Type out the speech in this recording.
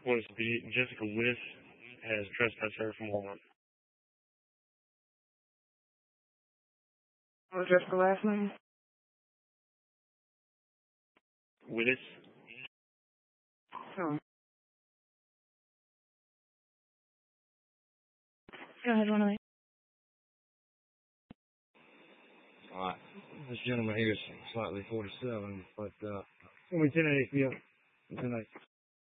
was Jessica Wiss has trespassed her from Walmart. What was Jessica's last name? Willis. Oh. Go ahead, 108. Alright. This gentleman here is slightly 47, but, 10-8, yeah. 10-8.